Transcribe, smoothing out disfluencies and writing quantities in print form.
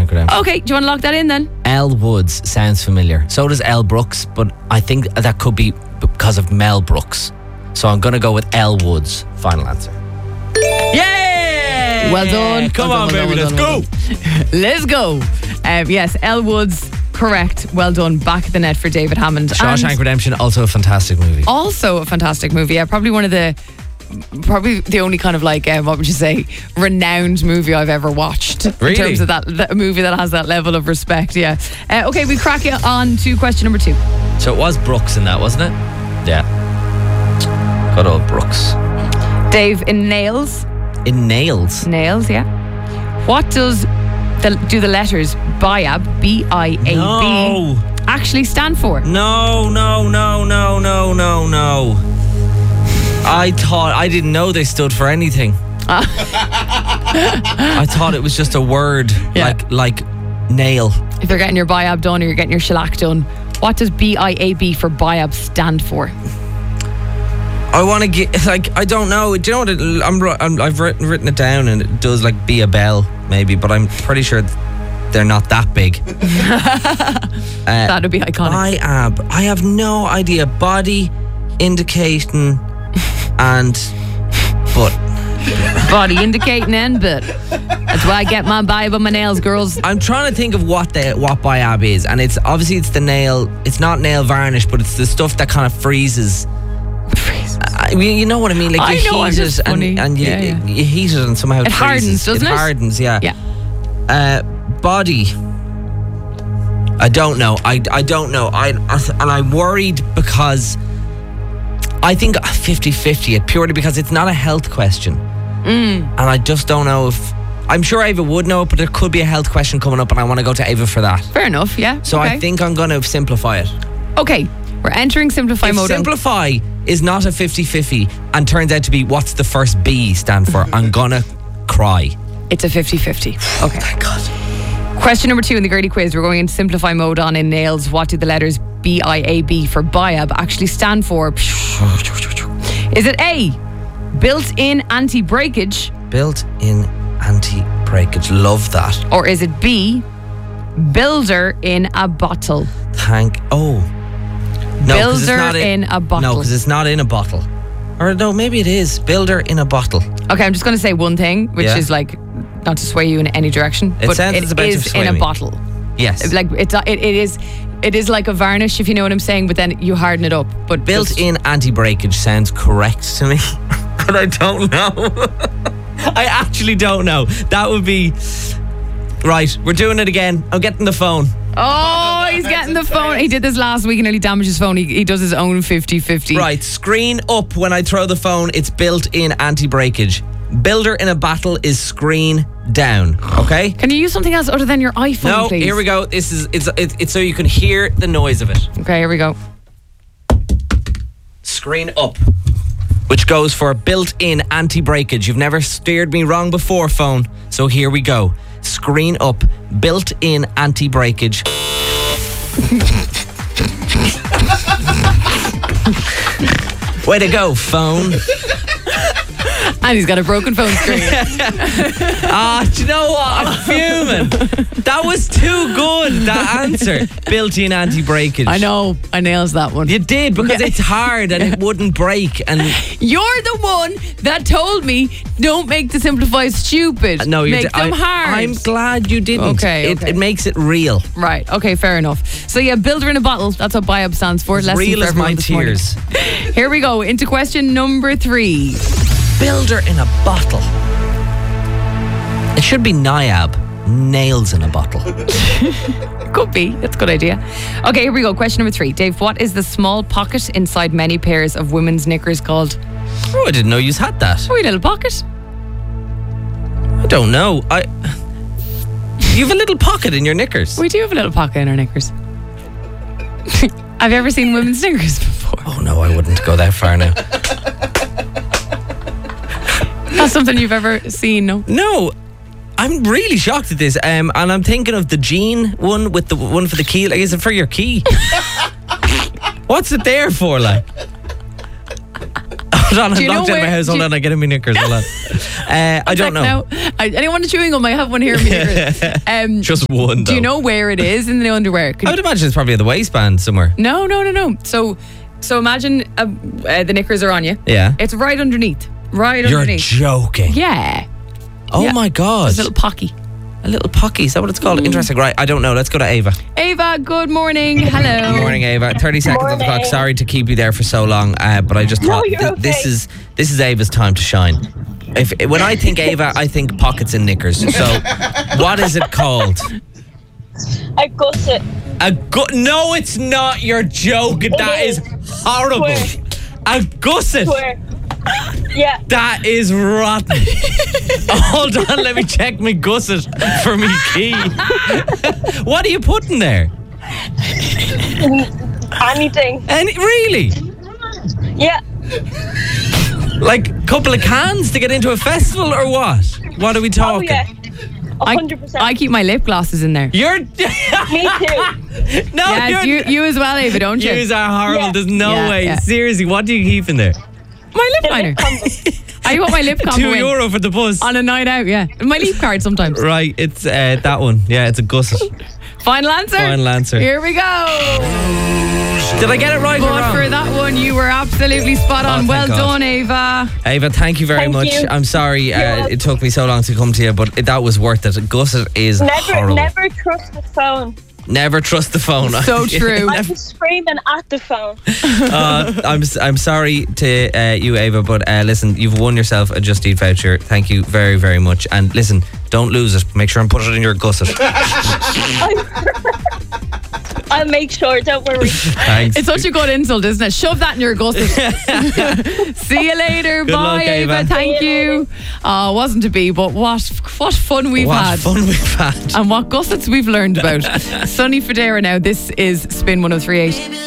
Shawshank Redemption. Okay, do you want to lock that in then? Elle Woods sounds familiar. So does Elle Brooks, but I think that could be because of Mel Brooks. So I'm going to go with Elle Woods. Final answer. Yay! Well done. Come Well on, done, baby, well done, let's go. Let's go. Yes, Elle Woods, correct. Well done. Back of the net for David Hammond. Shawshank And Redemption, also a fantastic movie. also a fantastic movie. Yeah, probably the only kind of like, what would you say, renowned movie I've ever watched. Really? In terms of that movie that has that level of respect, yeah. Okay, we crack it on to question number 2. So it was Brooks in that, wasn't it? Yeah. Good old Brooks. Dave, in Nails. In Nails? Nails, yeah. What do the letters BIAB, B-I-A-B, No. actually stand for? No. I didn't know they stood for anything. I thought it was just a word, Yeah. like nail. If you're getting your BIAB done or you're getting your shellac done, what does BIAB for BIAB stand for? I want to get, I don't know. Do you know what? I've written it down, and it does be a bell, maybe, but I'm pretty sure they're not that big. That would be iconic. BIAB. I have no idea. Body, indicating, and butt. Body indicating and butt. That's why I get my BIAB on my nails, girls. I'm trying to think of what BIAB is, and it's the nail. It's not nail varnish, but it's the stuff that kind of freezes. You know what I mean? I you know, heat it and you heat it and somehow it hardens, doesn't it? It hardens, yeah. Yeah. Body. I don't know. I don't know. And I'm worried because I think 50-50 it purely because it's not a health question. And I just don't know if... I'm sure Ava would know it, but there could be a health question coming up and I want to go to Ava for that. Fair enough, yeah. So okay. I think I'm going to simplify it. Okay, we're entering simplify If mode. simplify is not a 50-50 and turns out to be what's the first B stand for, I'm gonna cry. It's a 50-50. Okay. Thank God. Question number 2 in the Grady quiz. We're going into simplify mode on in Nails. What do the letters BIAB for BIAB actually stand for? Is it A, built-in anti-breakage? Built-in anti-breakage. Love that. Or is it B, builder in a bottle? No, 'cause it's Builder not in a bottle. No, because it's not in a bottle. Or no, maybe it is. Builder in a bottle. Okay, I'm just going to say one thing, which is not to sway you in any direction, It but sounds it it's about to is sway in a me. bottle. Yes. It is like a varnish, if you know what I'm saying, but then you harden it up. But Built-in anti-breakage sounds correct to me, but I don't know. I actually don't know. That would be... Right, we're doing it again. I'm getting the phone. Oh, he's getting the phone. He did this last week and nearly damaged his phone. He does his own 50-50. Right, screen up when I throw the phone. It's built-in anti-breakage. Builder in a bottle is screen down. Okay? Can you use something else other than your iPhone, No, please? here we go. It's so you can hear the noise of it. Okay, here we go. Screen up, which goes for built-in anti-breakage. You've never steered me wrong before, phone. So here we go. Screen up, built-in anti-breakage. Way to go, phone. And he's got a broken phone screen. Do you know what? I'm fuming. That was too good, that answer. Built-in anti-breakage. I know. I nails that one. You did, because it's hard and it wouldn't break. And You're the one that told me don't make the simplifies stupid. no, you make them hard. I'm glad you didn't. Okay, It makes it real. Right, okay, fair enough. So yeah, builder in a bottle, that's what BIAB stands for. Lesson Real for as everyone my this morning. tears. Here we go, into question number 3. Builder in a bottle. It should be NIAB. Nails in a bottle. Could be, that's a good idea. Okay, here we go, question number 3. Dave, what is the small pocket inside many pairs of women's knickers called? Oh, I didn't know you had that. Oh, a little pocket. I don't know. You have a little pocket in your knickers. We do have a little pocket in our knickers. Have you ever seen women's knickers before? Oh no, I wouldn't go that far now. That's something you've ever seen, no? No, I'm really shocked at this. And I'm thinking of the jean one with the one for the key. Like, is it for your key? What's it there for, like? Hold on, I'm Do you know locked out of my where- house. Hold do you- on, I get in my knickers. Hold on. I don't know. No, anyone want a chewing gum? I have one here. Just one, Do you though. know where it is in the underwear? Could I would imagine it's probably at the waistband somewhere. No. So imagine the knickers are on you. Yeah. It's right underneath. Right You're underneath. joking. Yeah. Oh Yeah. my God. It's a little pocky. A little pocky. Is that what it's called? Interesting. Right. I don't know. Let's go to Ava. Ava, good morning. Hello. Good morning, Ava. 30 seconds on the clock. Sorry to keep you there for so long, but I just thought you're okay. this is Ava's time to shine. When I think Ava, I think pockets and knickers. So, what is it called? A gusset. No, it's not. You're joking. That is horrible. Swear. A gusset. Swear. Yeah. That is rotten. Hold on, let me check my gusset for me key. What are you putting there? Anything. Really? Yeah. Like a couple of cans to get into a festival or what? What are we Oh talking? yeah. 100%. I keep my lip glosses in there. You're Me too. no, Yes, you're you as well, Ava, don't you? Yous are horrible. Yeah. There's no Yeah, way. yeah. Seriously, what do you keep in there? My lip The liner. lip combo. I put my lip combo in €2 for the bus. on a night out, yeah. My leaf card sometimes. Right, it's that one. Yeah, it's a gusset. Final answer? Final answer. Here we go. Did I get it right or But wrong? for that one, you were absolutely spot on. thank Well God. done, Ava. Ava, thank you very Thank much. you. I'm sorry welcome. it took me so long to come to you, but that was worth it. Gusset is horrible. Never trust the phone. Never trust the phone. So true. I was screaming at the phone. I'm sorry to you, Ava, but listen, you've won yourself a Just Eat voucher. Thank you very, very much. And listen, don't lose it. Make sure and put it in your gusset. I'll make sure, don't worry. Thanks. It's such a good insult, isn't it? Shove that in your gusset. See you later. Good Bye, luck, Ava. Thank See you you. Oh, wasn't to be, but what fun we've What had. fun we've had. And what gussets we've learned about. Sunny Federa now. This is Spin 103.8.